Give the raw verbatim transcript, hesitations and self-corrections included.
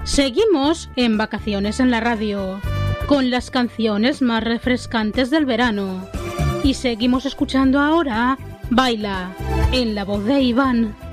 Seguimos en Vacaciones en la Radio, con las canciones más refrescantes del verano. Y seguimos escuchando ahora Baila, en la voz de Iván.